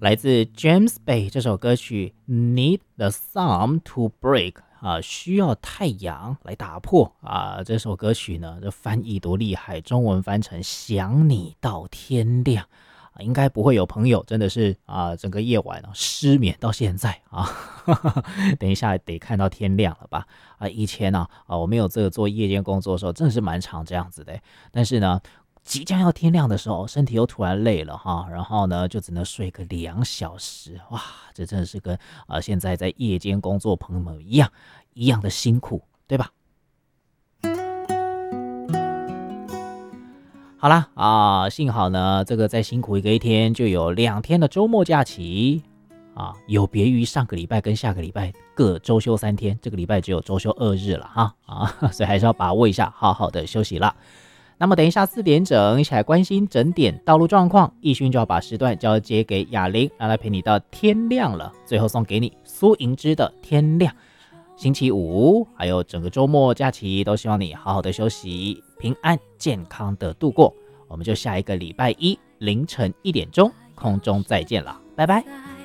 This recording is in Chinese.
来自 James Bay 这首歌曲 Need the Sun to Break 需要太阳来打破这首歌曲呢，这翻译多厉害，中文翻成想你到天亮。应该不会有朋友真的是整个夜晚失眠到现在等一下得看到天亮了吧以前我没有这个做夜间工作的时候，真的是蛮常这样子的，但是呢即将要天亮的时候，身体又突然累了然后呢就只能睡个2小时，哇，这真的是跟现在在夜间工作朋友们一样的辛苦，对吧？好啦幸好呢，这个再辛苦一天就有2天的周末假期有别于上个礼拜跟下个礼拜各周休3天，这个礼拜只有周休2日了所以还是要把握一下，好好的休息啦。那么等一下4点整，一起来关心整点道路状况。奕迅就要把时段交接给雅玲，让她陪你到天亮了。最后送给你苏银之的《天亮》。星期五还有整个周末假期，都希望你好好的休息，平安健康的度过。我们就下一个礼拜一凌晨1点钟空中再见了，拜拜。